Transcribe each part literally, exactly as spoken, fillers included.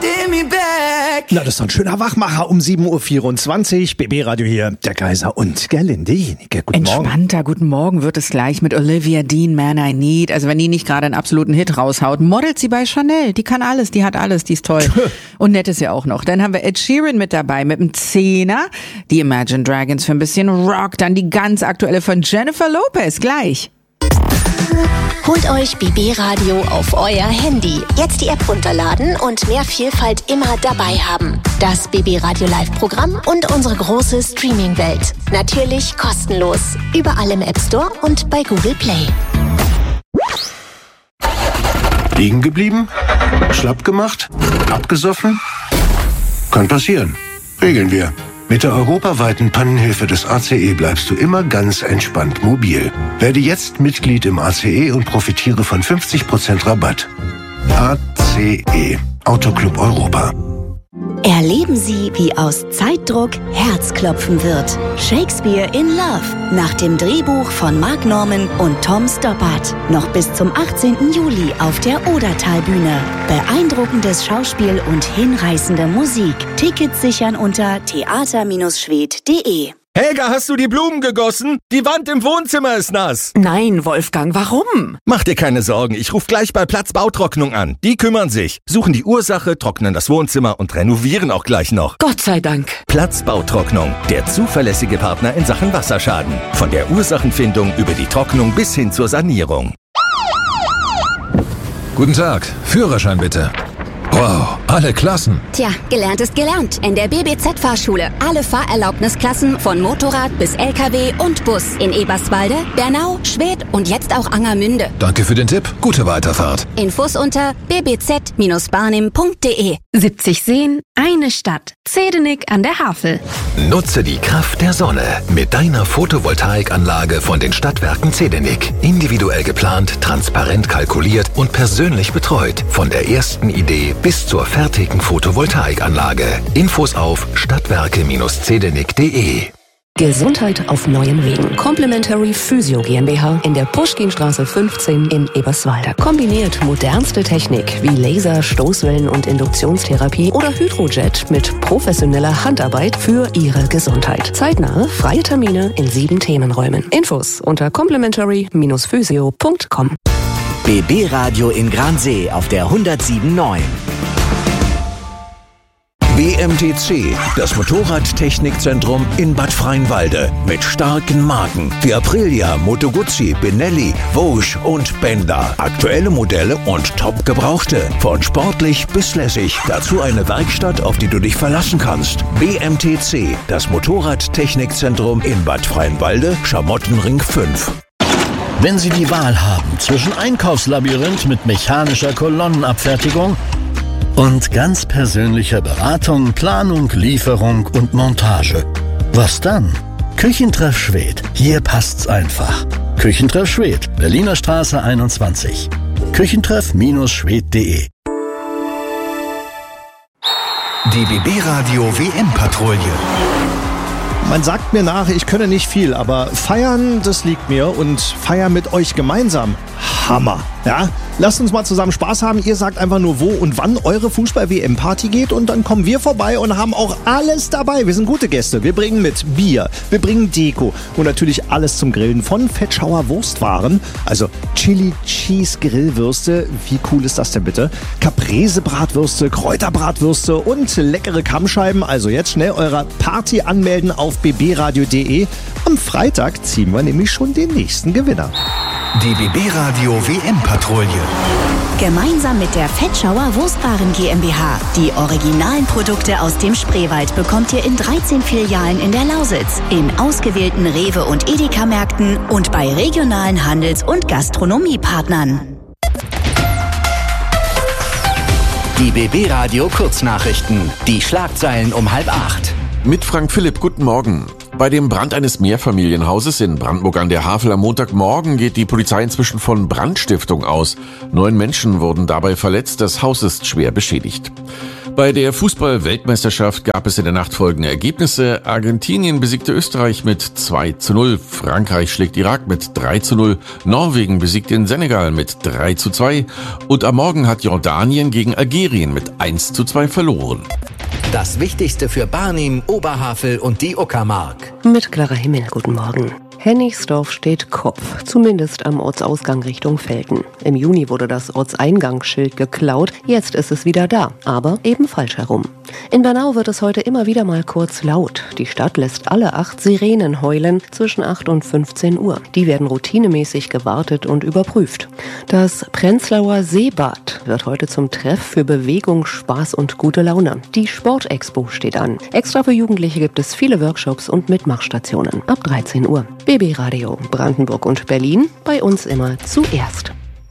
holding me back. Na, das ist doch ein schöner Wachmacher um sieben Uhr vierundzwanzig. B B-Radio hier, der Kaiser und Gerlinde Jenike. Guten Morgen. Entspannter guten Morgen wird es gleich mit Olivia Dean, Man I Need. Also wenn die nicht gerade einen absoluten Hit raushaut, modelt sie bei Chanel. Die kann alles, die hat alles, die ist toll. Und nett ist ja auch noch. Dann haben wir Ed Sheeran mit dabei mit einem Zehner. Die Imagine Dragons für ein bisschen Rock. Dann die ganz aktuelle von Jennifer Lopez. Gleich. Holt euch B B-Radio auf euer Handy. Jetzt die App runterladen und mehr Vielfalt immer dabei haben. Das B B-Radio Live-Programm und unsere große Streaming-Welt. Natürlich kostenlos. Überall im App Store und bei Google Play. Liegen geblieben? Schlapp gemacht? Abgesoffen? Kann passieren. Regeln wir. Mit der europaweiten Pannenhilfe des A C E bleibst du immer ganz entspannt mobil. Werde jetzt Mitglied im A C E und profitiere von fünfzig Prozent Rabatt. A C E, Autoclub Europa. Erleben Sie, wie aus Zeitdruck Herzklopfen wird. Shakespeare in Love. Nach dem Drehbuch von Mark Norman und Tom Stoppard. Noch bis zum achtzehnten Juli auf der Odertalbühne. Beeindruckendes Schauspiel und hinreißende Musik. Tickets sichern unter theater schwed punkt de. Helga, hast du die Blumen gegossen? Die Wand im Wohnzimmer ist nass. Nein, Wolfgang, warum? Mach dir keine Sorgen, ich rufe gleich bei Platz Bautrocknung an. Die kümmern sich, suchen die Ursache, trocknen das Wohnzimmer und renovieren auch gleich noch. Gott sei Dank. Platz Bautrocknung, der zuverlässige Partner in Sachen Wasserschaden. Von der Ursachenfindung über die Trocknung bis hin zur Sanierung. Guten Tag, Führerschein bitte. Wow, alle Klassen. Tja, gelernt ist gelernt. In der B B Z-Fahrschule. Alle Fahrerlaubnisklassen von Motorrad bis L K W und Bus. In Eberswalde, Bernau, Schwedt und jetzt auch Angermünde. Danke für den Tipp. Gute Weiterfahrt. Infos unter b b z barnim punkt de. siebzig Seen, eine Stadt. Zedenik an der Havel. Nutze die Kraft der Sonne mit deiner Photovoltaikanlage von den Stadtwerken Zedenik. Individuell geplant, transparent kalkuliert und persönlich betreut. Von der ersten Idee bis zur fertigen Photovoltaikanlage. Infos auf stadtwerke zedenik punkt de. Gesundheit auf neuen Wegen. Complementary Physio GmbH in der Puschkinstraße fünfzehn in Eberswalde. Kombiniert modernste Technik wie Laser, Stoßwellen und Induktionstherapie oder Hydrojet mit professioneller Handarbeit für Ihre Gesundheit. Zeitnahe, freie Termine in sieben Themenräumen. Infos unter complementary physio punkt com. B B-Radio in Gransee auf der hundertsieben Komma neun. B M T C, das Motorradtechnikzentrum in Bad Freienwalde. Mit starken Marken wie Aprilia, Moto Guzzi, Benelli, Vosges und Benda. Aktuelle Modelle und top gebrauchte. Von sportlich bis lässig. Dazu eine Werkstatt, auf die du dich verlassen kannst. B M T C, das Motorradtechnikzentrum in Bad Freienwalde, Schamottenring fünf. Wenn Sie die Wahl haben zwischen Einkaufslabyrinth mit mechanischer Kolonnenabfertigung und ganz persönlicher Beratung, Planung, Lieferung und Montage. Was dann? Küchentreff Schwed. Hier passt's einfach. Küchentreff Schwed, Berliner Straße einundzwanzig. küchentreff schwed punkt de. Die B B-Radio W M-Patrouille. Man sagt mir nach, ich könne nicht viel, aber feiern, das liegt mir und feiern mit euch gemeinsam. Hammer. Ja, lasst uns mal zusammen Spaß haben. Ihr sagt einfach nur, wo und wann eure Fußball-W M-Party geht und dann kommen wir vorbei und haben auch alles dabei. Wir sind gute Gäste. Wir bringen mit Bier, wir bringen Deko und natürlich alles zum Grillen von Fettschauer Wurstwaren. Also Chili Cheese Grillwürste. Wie cool ist das denn bitte? Caprese Bratwürste, Kräuterbratwürste und leckere Kammscheiben. Also jetzt schnell eure Party anmelden auf b b radio punkt de. Am Freitag ziehen wir nämlich schon den nächsten Gewinner. Die B B-Radio W M-Patrouille. Gemeinsam mit der Fettschauer Wurstwaren GmbH. Die originalen Produkte aus dem Spreewald bekommt ihr in dreizehn Filialen in der Lausitz, in ausgewählten Rewe- und Edeka-Märkten und bei regionalen Handels- und Gastronomiepartnern. Die B B-Radio Kurznachrichten. Die Schlagzeilen um halb acht. Mit Frank Philipp, guten Morgen. Bei dem Brand eines Mehrfamilienhauses in Brandenburg an der Havel am Montagmorgen geht die Polizei inzwischen von Brandstiftung aus. Neun Menschen wurden dabei verletzt, das Haus ist schwer beschädigt. Bei der Fußball-Weltmeisterschaft gab es in der Nacht folgende Ergebnisse. Argentinien besiegte Österreich mit zwei zu null, Frankreich schlägt Irak mit drei zu null, Norwegen besiegte den Senegal mit drei zu zwei und am Morgen hat Jordanien gegen Algerien mit eins zu zwei verloren. Das Wichtigste für Barnim, Oberhavel und die Uckermark. Mit klarer Himmel, guten Morgen. Hennigsdorf steht Kopf, zumindest am Ortsausgang Richtung Velten. Im Juni wurde das Ortseingangsschild geklaut, jetzt ist es wieder da, aber eben falsch herum. In Bernau wird es heute immer wieder mal kurz laut. Die Stadt lässt alle acht Sirenen heulen zwischen acht und fünfzehn Uhr. Die werden routinemäßig gewartet und überprüft. Das Prenzlauer Seebad wird heute zum Treff für Bewegung, Spaß und gute Laune. Die Sportexpo steht an. Extra für Jugendliche gibt es viele Workshops und Mitmachstationen. Ab dreizehn Uhr. B B Radio Brandenburg und Berlin, bei uns immer zuerst.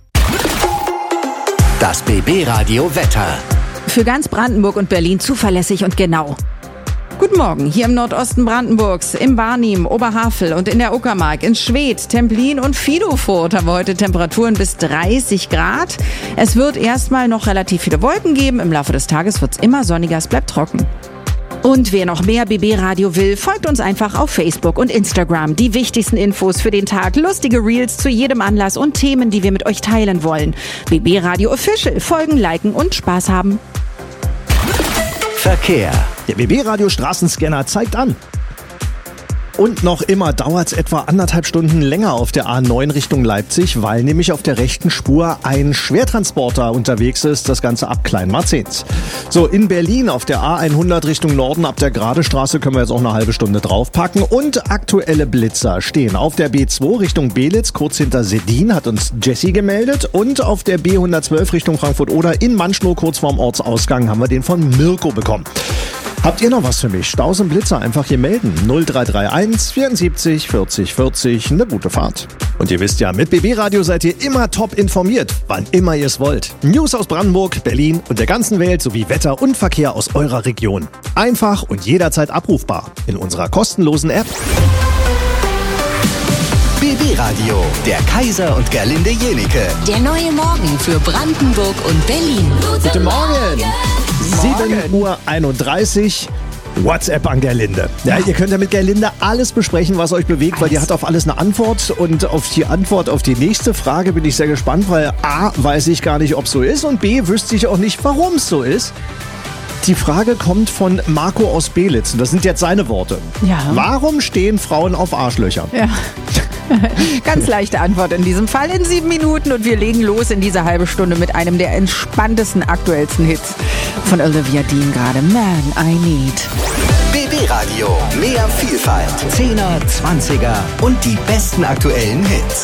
Das B B Radio Wetter. Für ganz Brandenburg und Berlin zuverlässig und genau. Guten Morgen, hier im Nordosten Brandenburgs, im Barnim, Oberhavel und in der Uckermark, in Schwedt, Templin und Vidofurt haben wir heute Temperaturen bis dreißig Grad. Es wird erstmal noch relativ viele Wolken geben, im Laufe des Tages wird es immer sonniger, es bleibt trocken. Und wer noch mehr B B Radio will, folgt uns einfach auf Facebook und Instagram. Die wichtigsten Infos für den Tag, lustige Reels zu jedem Anlass und Themen, die wir mit euch teilen wollen. B B Radio Official, folgen, liken und Spaß haben. Verkehr. Der B B Radio Straßenscanner zeigt an. Und noch immer dauert es etwa anderthalb Stunden länger auf der A neun Richtung Leipzig, weil nämlich auf der rechten Spur ein Schwertransporter unterwegs ist, das Ganze ab Kleinmarzens. So, in Berlin auf der A hundert Richtung Norden ab der Gradestraße können wir jetzt auch eine halbe Stunde draufpacken. Und aktuelle Blitzer stehen auf der B zwei Richtung Belitz, kurz hinter Seddin, hat uns Jessie gemeldet. Und auf der B hundertzwölf Richtung Frankfurt-Oder in Manschnow, kurz vorm Ortsausgang, haben wir den von Mirko bekommen. Habt ihr noch was für mich? Staus und Blitzer einfach hier melden. null drei drei eins vierundsiebzig vierzig vierzig. Eine gute Fahrt. Und ihr wisst ja, mit B B Radio seid ihr immer top informiert, wann immer ihr es wollt. News aus Brandenburg, Berlin und der ganzen Welt sowie Wetter und Verkehr aus eurer Region. Einfach und jederzeit abrufbar in unserer kostenlosen App. B B Radio, der Kaiser und Gerlinde Jenike. Der neue Morgen für Brandenburg und Berlin. Guten Morgen. sieben Uhr einunddreißig. WhatsApp an Gerlinde. Ja, ihr könnt ja mit Gerlinde alles besprechen, was euch bewegt, weil die hat auf alles eine Antwort. Und auf die Antwort auf die nächste Frage bin ich sehr gespannt, weil A, weiß ich gar nicht, ob es so ist und B, wüsste ich auch nicht, warum es so ist. Die Frage kommt von Marco aus Belitz und das sind jetzt seine Worte. Ja. Warum stehen Frauen auf Arschlöcher? Ja. Ganz leichte Antwort in diesem Fall in sieben Minuten und wir legen los in dieser halbe Stunde mit einem der entspanntesten, aktuellsten Hits von Olivia Dean gerade. Man, I Need. B B Radio, mehr Vielfalt, Zehner, Zwanziger und die besten aktuellen Hits.